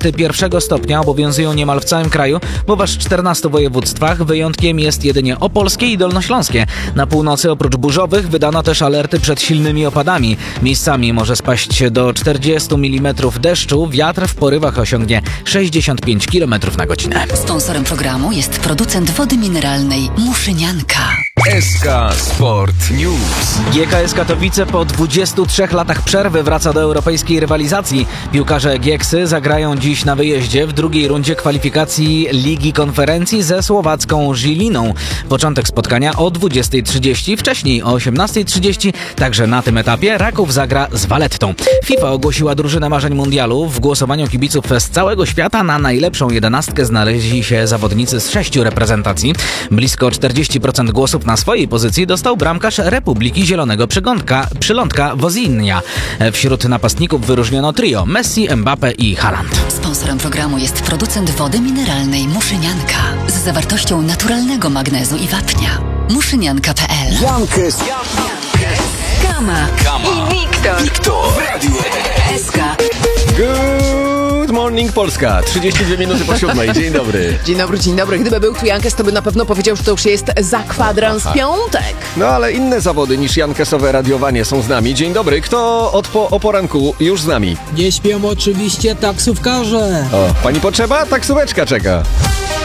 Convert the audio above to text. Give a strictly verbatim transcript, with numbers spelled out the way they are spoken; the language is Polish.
alerty pierwszego stopnia obowiązują niemal w całym kraju, bo w aż czternastu województwach. Wyjątkiem jest jedynie opolskie i dolnośląskie. Na północy oprócz burzowych wydano też alerty przed silnymi opadami. Miejscami może spaść do czterdziestu milimetrów deszczu, wiatr w porywach osiągnie sześćdziesiąt pięć kilometrów na godzinę. Sponsorem programu jest producent wody mineralnej Muszynianka. S K Sport News. G K S Katowice po dwudziestu trzech latach przerwy wraca do europejskiej rywalizacji. Piłkarze Gieksy zagrają dziś na wyjeździe w drugiej rundzie kwalifikacji Ligi Konferencji ze słowacką Žiliną. Początek spotkania o dwudziestej trzydzieści, wcześniej o osiemnastej trzydzieści. Także na tym etapie Raków zagra z Valettą. FIFA ogłosiła drużynę marzeń mundialu. W głosowaniu kibiców z całego świata na najlepszą jedenastkę znaleźli się zawodnicy z sześciu reprezentacji. Blisko czterdzieści procent głosów na swojej pozycji dostał bramkarz Republiki Zielonego Przylądka, Przylądka Wozinja. Wśród napastników wyróżniono trio Messi, Mbappé i Haaland. Sponsorem programu jest producent wody mineralnej Muszynianka z zawartością naturalnego magnezu i wapnia. muszynianka kropka p l. Jankes. Kama. Kama. I Wiktor. Wiktor. S K. Good morning Polska, trzydzieści dwie minuty po siódmej, dzień dobry. Dzień dobry, dzień dobry. Gdyby był tu Jankes, to by na pewno powiedział, że to już jest za kwadrans Aha. piątek. No ale inne zawody niż jankesowe radiowanie są z nami. Dzień dobry, kto od po, o poranku już z nami? Nie śpią oczywiście taksówkarze. O, pani potrzeba? Taksóweczka czeka.